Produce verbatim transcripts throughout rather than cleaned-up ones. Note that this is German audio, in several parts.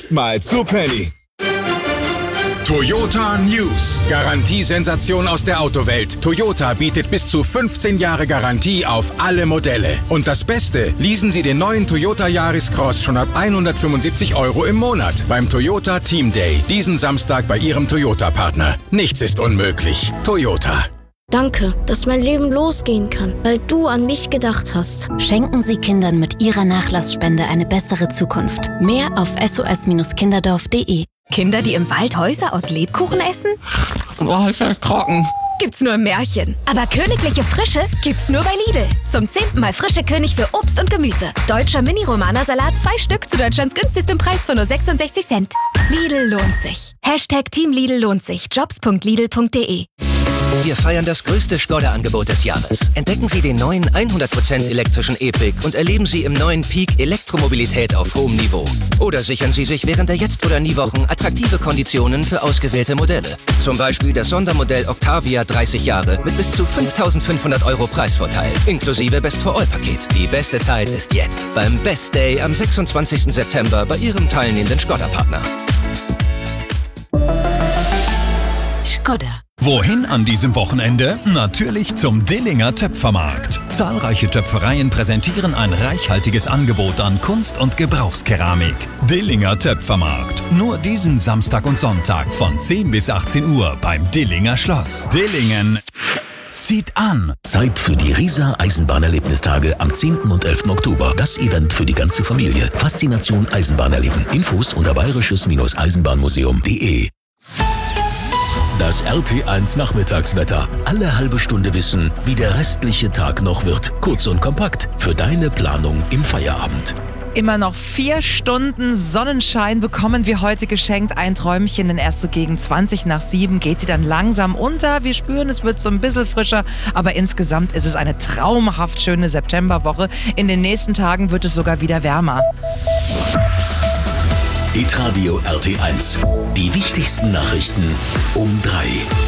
Mal zu Penny. Toyota News. Garantiesensation aus der Autowelt. Toyota bietet bis zu fünfzehn Jahre Garantie auf alle Modelle. Und das Beste, leasen Sie den neuen Toyota Yaris Cross schon ab hundertfünfundsiebzig Euro im Monat beim Toyota Team Day. Diesen Samstag bei Ihrem Toyota-Partner. Nichts ist unmöglich. Toyota. Danke, dass mein Leben losgehen kann, weil du an mich gedacht hast. Schenken Sie Kindern mit Ihrer Nachlassspende eine bessere Zukunft. Mehr auf s o s kinderdorf punkt d e. Kinder, die im Wald Häuser aus Lebkuchen essen? Boah, ist das trocken. Gibt's nur im Märchen. Aber königliche Frische gibt's nur bei Lidl. Zum zehnten Mal frische König für Obst und Gemüse. Deutscher Mini-Romana-Salat, zwei Stück zu Deutschlands günstigstem Preis von nur sechsundsechzig Cent. Lidl lohnt sich. Hashtag Team Lidl lohnt sich. jobs punkt lidl punkt d e. Wir feiern das größte Skoda-Angebot des Jahres. Entdecken Sie den neuen hundert Prozent elektrischen E-Pick und erleben Sie im neuen Peak Elektromobilität auf hohem Niveau. Oder sichern Sie sich während der Jetzt- oder Nie-Wochen attraktive Konditionen für ausgewählte Modelle. Zum Beispiel das Sondermodell Octavia dreißig Jahre mit bis zu fünftausendfünfhundert Euro Preisvorteil, inklusive Best-for-All-Paket. Die beste Zeit ist jetzt, beim Best Day am sechsundzwanzigsten September bei Ihrem teilnehmenden Skoda-Partner. Skoda. Wohin an diesem Wochenende? Natürlich zum Dillinger Töpfermarkt. Zahlreiche Töpfereien präsentieren ein reichhaltiges Angebot an Kunst- und Gebrauchskeramik. Dillinger Töpfermarkt. Nur diesen Samstag und Sonntag von zehn bis achtzehn Uhr beim Dillinger Schloss. Dillingen zieht an. Zeit für die Riesa Eisenbahnerlebnistage am zehnten und elften Oktober. Das Event für die ganze Familie. Faszination Eisenbahn erleben. Infos unter bayerisches-eisenbahnmuseum punkt d e. Das R T eins Nachmittagswetter. Alle halbe Stunde wissen, wie der restliche Tag noch wird. Kurz und kompakt für deine Planung im Feierabend. Immer noch vier Stunden Sonnenschein bekommen wir heute geschenkt. Ein Träumchen, denn erst so gegen zwanzig nach sieben geht sie dann langsam unter. Wir spüren, es wird so ein bisschen frischer, aber insgesamt ist es eine traumhaft schöne Septemberwoche. In den nächsten Tagen wird es sogar wieder wärmer. Hitradio R T eins. Die wichtigsten Nachrichten um drei.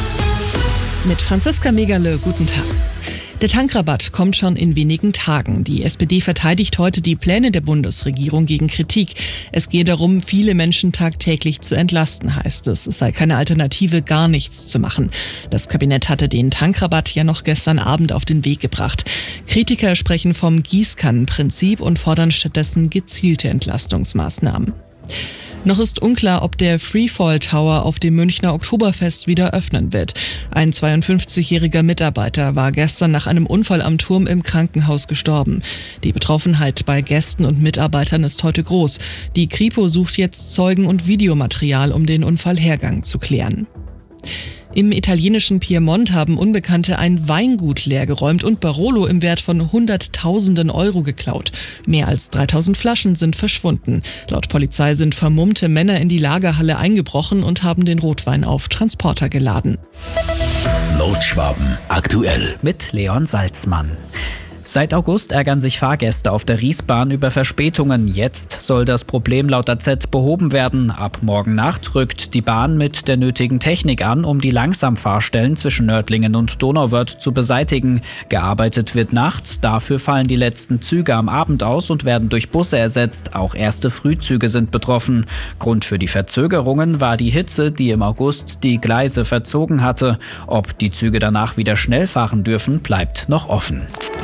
Mit Franziska Megerle, guten Tag. Der Tankrabatt kommt schon in wenigen Tagen. Die S P D verteidigt heute die Pläne der Bundesregierung gegen Kritik. Es gehe darum, viele Menschen tagtäglich zu entlasten, heißt es. Es sei keine Alternative, gar nichts zu machen. Das Kabinett hatte den Tankrabatt ja noch gestern Abend auf den Weg gebracht. Kritiker sprechen vom Gießkannenprinzip und fordern stattdessen gezielte Entlastungsmaßnahmen. Noch ist unklar, ob der Freefall Tower auf dem Münchner Oktoberfest wieder öffnen wird. Ein zweiundfünfzigjähriger Mitarbeiter war gestern nach einem Unfall am Turm im Krankenhaus gestorben. Die Betroffenheit bei Gästen und Mitarbeitern ist heute groß. Die Kripo sucht jetzt Zeugen und Videomaterial, um den Unfallhergang zu klären. Im italienischen Piemont haben Unbekannte ein Weingut leergeräumt und Barolo im Wert von Hunderttausenden Euro geklaut. Mehr als dreitausend Flaschen sind verschwunden. Laut Polizei sind vermummte Männer in die Lagerhalle eingebrochen und haben den Rotwein auf Transporter geladen. Nordschwaben aktuell mit Leon Salzmann. Seit August ärgern sich Fahrgäste auf der Riesbahn über Verspätungen. Jetzt soll das Problem laut A Z behoben werden. Ab morgen Nacht rückt die Bahn mit der nötigen Technik an, um die Langsamfahrstellen zwischen Nördlingen und Donauwörth zu beseitigen. Gearbeitet wird nachts, dafür fallen die letzten Züge am Abend aus und werden durch Busse ersetzt. Auch erste Frühzüge sind betroffen. Grund für die Verzögerungen war die Hitze, die im August die Gleise verzogen hatte. Ob die Züge danach wieder schnell fahren dürfen, bleibt noch offen.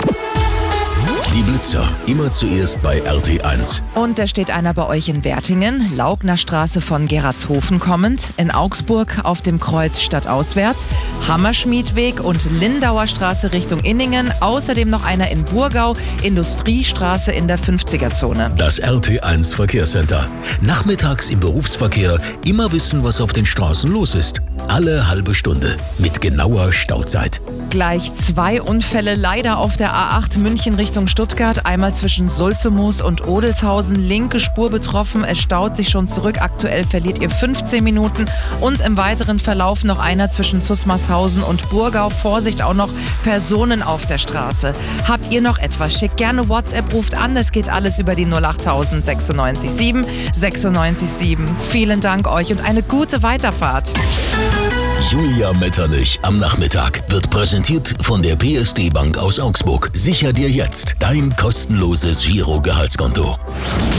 Die Blitzer, immer zuerst bei R T eins. Und da steht einer bei euch in Wertingen, Laugner Straße von Gerardshofen kommend, in Augsburg auf dem Kreuz stadtauswärts, Hammerschmiedweg und Lindauer Straße Richtung Inningen, außerdem noch einer in Burgau, Industriestraße in der fünfziger-Zone. Das R T eins Verkehrscenter. Nachmittags im Berufsverkehr immer wissen, was auf den Straßen los ist. Alle halbe Stunde mit genauer Stauzeit. Gleich zwei Unfälle leider auf der A acht München Richtung Stuttgart. Einmal zwischen Sulzemoos und Odelshausen. Linke Spur betroffen. Es staut sich schon zurück. Aktuell verliert ihr fünfzehn Minuten. Und im weiteren Verlauf noch einer zwischen Zusmarshausen und Burgau. Vorsicht, auch noch Personen auf der Straße. Habt ihr noch etwas? Schickt gerne WhatsApp, ruft an. Es geht alles über die null achttausend sechsundneunzig sieben sechsundneunzig sieben. Vielen Dank euch und eine gute Weiterfahrt. Julia Metternich am Nachmittag wird präsentiert von der P S D Bank aus Augsburg. Sicher dir jetzt dein kostenloses Giro-Gehaltskonto.